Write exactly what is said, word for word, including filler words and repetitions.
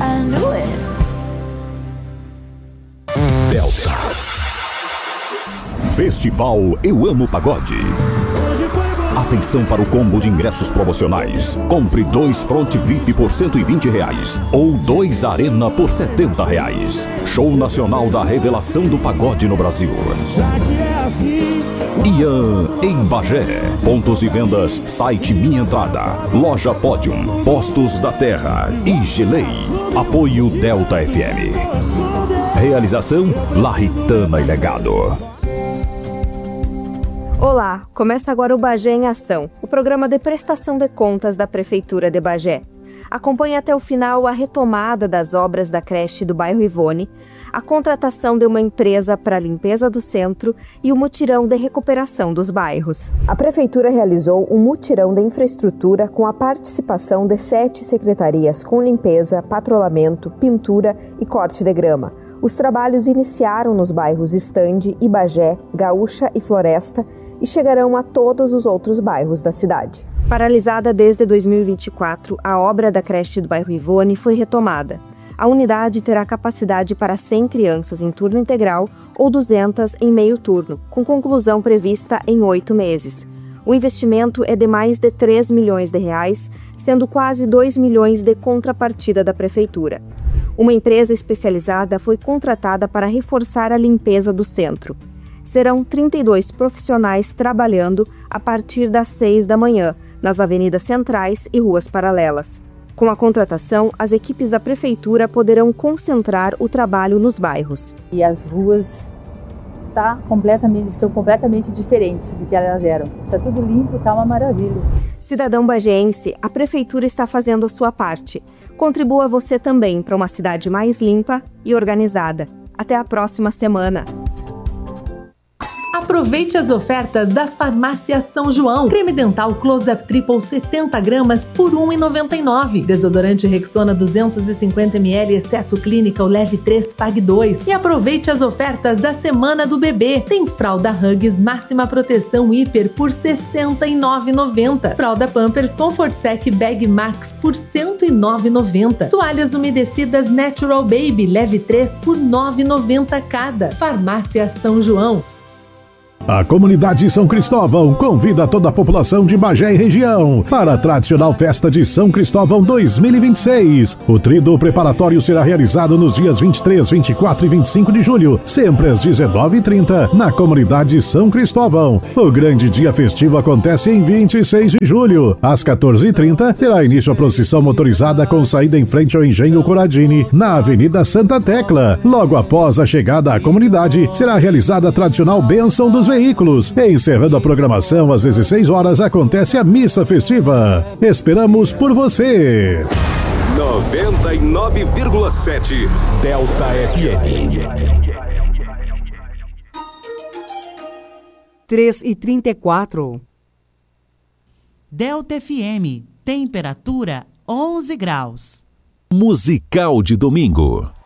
I knew it. Delta. Festival Eu Amo Pagode. Atenção para o combo de ingressos promocionais. Compre dois Front V I P por cento e vinte reais ou dois Arena por setenta reais. Show nacional da revelação do pagode no Brasil. Ian em Bagé. Pontos e vendas, site Minha Entrada, Loja Pódium, Postos da Terra e Gelei. Apoio Delta F M. Realização Larritana e Legado. Olá, começa agora o Bagé em Ação, o programa de prestação de contas da Prefeitura de Bagé. Acompanhe até o final a retomada das obras da creche do bairro Ivone, a contratação de uma empresa para a limpeza do centro e o mutirão de recuperação dos bairros. A Prefeitura realizou um mutirão de infraestrutura com a participação de sete secretarias com limpeza, patrulhamento, pintura e corte de grama. Os trabalhos iniciaram nos bairros Estande, Ibagé, Gaúcha e Floresta e chegarão a todos os outros bairros da cidade. Paralisada desde dois mil e vinte e quatro, a obra da creche do bairro Ivone foi retomada. A unidade terá capacidade para cem crianças em turno integral ou duzentas em meio turno, com conclusão prevista em oito meses. O investimento é de mais de três milhões de reais, sendo quase dois milhões de contrapartida da Prefeitura. Uma empresa especializada foi contratada para reforçar a limpeza do centro. Serão trinta e dois profissionais trabalhando a partir das seis da manhã, nas avenidas centrais e ruas paralelas. Com a contratação, as equipes da Prefeitura poderão concentrar o trabalho nos bairros. E as ruas tá completamente, estão completamente diferentes do que elas eram. Está tudo limpo, está uma maravilha. Cidadão bagiense, a Prefeitura está fazendo a sua parte. Contribua você também para uma cidade mais limpa e organizada. Até a próxima semana. Aproveite as ofertas das farmácias São João. Creme dental Close-Up Triple setenta gramas por um real e noventa e nove centavos. Desodorante Rexona duzentos e cinquenta mililitros, exceto Clínica, o Leve três, Pague dois. E aproveite as ofertas da Semana do Bebê. Tem fralda Huggies Máxima Proteção Hiper por sessenta e nove reais e noventa centavos. Fralda Pampers Comfort Sec Bag Max por cento e nove reais e noventa centavos. Toalhas umedecidas Natural Baby Leve três por nove reais e noventa centavos cada. Farmácia São João. A comunidade São Cristóvão convida toda a população de Bagé e região para a tradicional festa de São Cristóvão dois mil e vinte e seis. O tríduo preparatório será realizado nos dias vinte e três, vinte e quatro e vinte e cinco de julho, sempre às dezenove e trinta, na comunidade São Cristóvão. O grande dia festivo acontece em vinte e seis de julho. Às quatorze e trinta, terá início a procissão motorizada com saída em frente ao Engenho Coradini, na Avenida Santa Tecla. Logo após a chegada à comunidade, será realizada a tradicional bênção dos veículos. Encerrando a programação às dezesseis horas, acontece a missa festiva. Esperamos por você. noventa e nove vírgula sete Delta F M. três e trinta e quatro. Delta F M, temperatura onze graus. Musical de domingo.